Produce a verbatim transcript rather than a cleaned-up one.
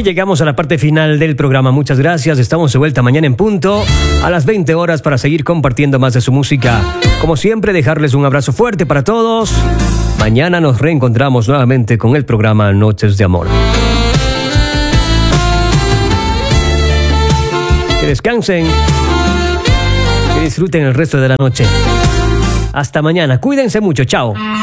Así llegamos a la parte final del programa. Muchas gracias. Estamos de vuelta mañana en punto a las veinte horas para seguir compartiendo más de su música. Como siempre, dejarles un abrazo fuerte para todos. Mañana nos reencontramos nuevamente con el programa Noches de Amor. Que descansen. Que disfruten el resto de la noche. Hasta mañana. Cuídense mucho. Chao.